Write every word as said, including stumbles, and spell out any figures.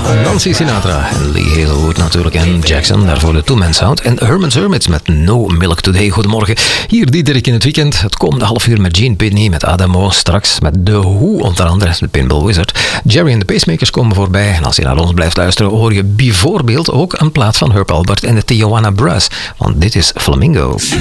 Nancy Sinatra en Lee Hazelwood natuurlijk en Jackson, daarvoor de Two Man Sound. En Herman's Hermits met No Milk Today. Goedemorgen, hier Diederik in het weekend. Het komende half uur met Gene Pitney, met Adamo, straks met The Who onder andere, de Pinball Wizard. Jerry en de Pacemakers komen voorbij. En als je naar ons blijft luisteren, hoor je bijvoorbeeld ook een plaat van Herb Alpert en de Tijuana Brass. Want dit is Flamingo.